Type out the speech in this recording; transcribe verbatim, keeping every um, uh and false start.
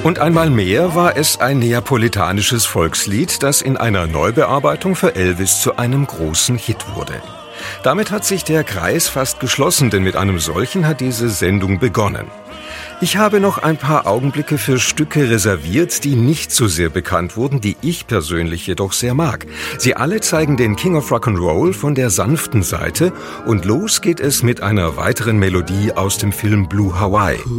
Und einmal mehr war es ein neapolitanisches Volkslied, das in einer Neubearbeitung für Elvis zu einem großen Hit wurde. Damit hat sich der Kreis fast geschlossen, denn mit einem solchen hat diese Sendung begonnen. Ich habe noch ein paar Augenblicke für Stücke reserviert, die nicht so sehr bekannt wurden, die ich persönlich jedoch sehr mag. Sie alle zeigen den King of Rock'n'Roll von der sanften Seite und los geht es mit einer weiteren Melodie aus dem Film Blue Hawaii.